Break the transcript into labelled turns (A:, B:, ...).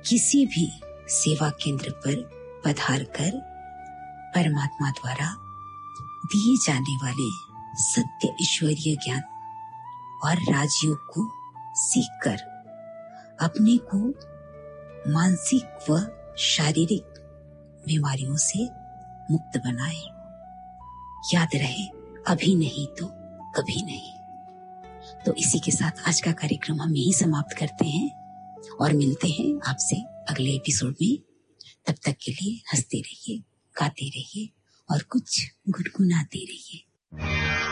A: किसी भी सेवा केंद्र पर पधार कर परमात्मा द्वारा दिए जाने वाले सत्य ईश्वरीय ज्ञान और राजयोग को सीखकर अपने को मानसिक व शारीरिक बीमारियों से मुक्त बनाए। याद रहे, अभी नहीं तो कभी नहीं। तो इसी के साथ आज का कार्यक्रम हम यही समाप्त करते हैं और मिलते हैं आपसे अगले एपिसोड में। तब तक के लिए हंसते रहिए, गाते रहिए और कुछ गुनगुनाते रहिए।